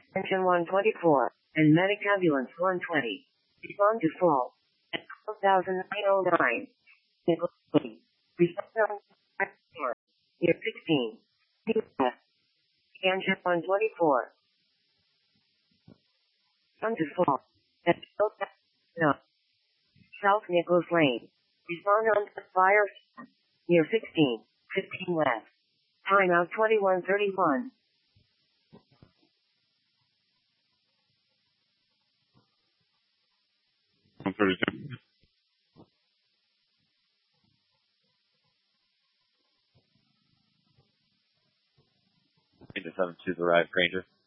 Engine 124 and Medic Ambulance 120. Respond to fall at 12,909. Respond on near 16. Engine 124. Respond to fall at 12,000. South Nicholas Lane. Respond on fire near 16. 15 left. Timeout 21:31. Into 7 to the right, Granger.